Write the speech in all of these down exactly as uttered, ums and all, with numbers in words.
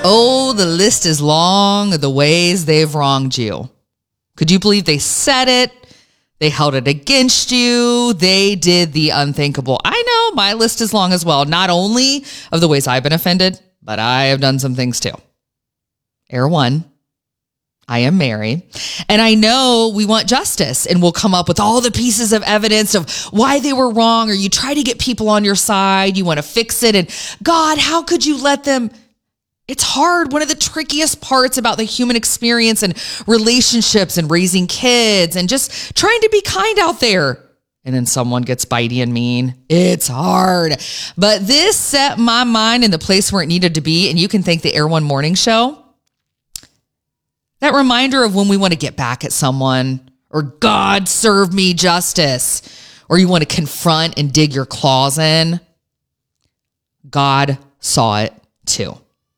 Oh, the list is long of the ways they've wronged you. Could you believe they said it? They held it against you. They did the unthinkable. I know my list is long as well. Not only of the ways I've been offended, but I have done some things too. Air one, I am Mary. And I know we want justice, and we'll come up with all the pieces of evidence of why they were wrong, or you try to get people on your side. You want to fix it. And God, how could you let them? It's hard. One of the trickiest parts about the human experience and relationships and raising kids and just trying to be kind out there. And then someone gets bitey and mean. It's hard. But this set my mind in the place where it needed to be. And you can thank the Air One Morning Show. That reminder of when we want to get back at someone, or God serve me justice, or you want to confront and dig your claws in. God saw it too.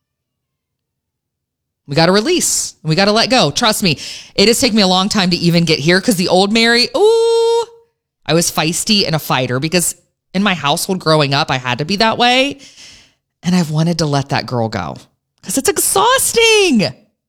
We got to release. We got to let go. Trust me, it has taken me a long time to even get here, because the old Mary, ooh, I was feisty and a fighter, because in my household growing up, I had to be that way. And I've wanted to let that girl go because it's exhausting.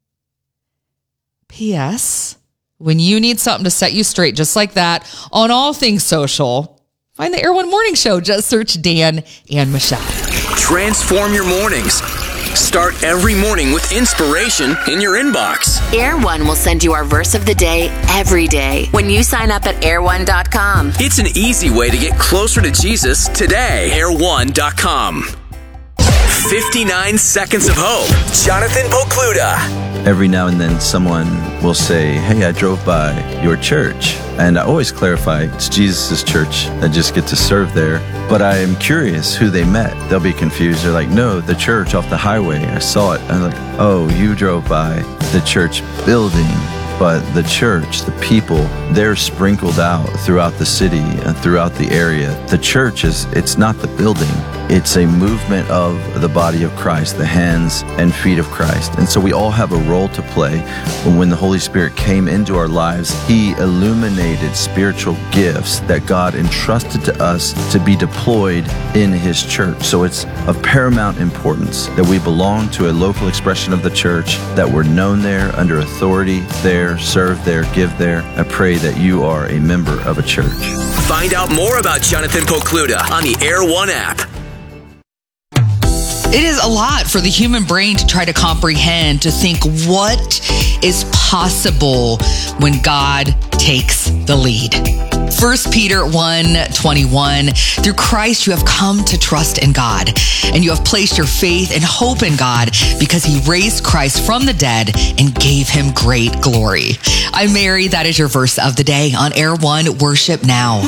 P S. When you need something to set you straight, just like that, on all things social, find the Air One Morning Show. Just search Dan and Michelle. Transform your mornings. Start every morning with inspiration in your inbox. Air One will send you our verse of the day every day when you sign up at air one dot com. It's an easy way to get closer to Jesus today. air one dot com. fifty-nine Seconds of Hope. Jonathan Pokluda. Every now and then someone will say, hey, I drove by your church. And I always clarify, it's Jesus' church. I just get to serve there. But I am curious who they met. They'll be confused. They're like, no, the church off the highway. I saw it. I'm like, oh, you drove by the church building. But the church, the people, they're sprinkled out throughout the city and throughout the area. The church is, it's not the building. It's a movement of the body of Christ, the hands and feet of Christ. And so we all have a role to play. When the Holy Spirit came into our lives, He illuminated spiritual gifts that God entrusted to us to be deployed in His church. So it's of paramount importance that we belong to a local expression of the church, that we're known there, under authority there, serve there, give there. I pray that you are a member of a church. Find out more about Jonathan Pokluda on the Air One app. It is a lot for the human brain to try to comprehend, to think what is possible when God takes the lead. First Peter one twenty-one, through Christ you have come to trust in God, and you have placed your faith and hope in God because He raised Christ from the dead and gave Him great glory. I'm Mary. That is your verse of the day on Air One Worship Now.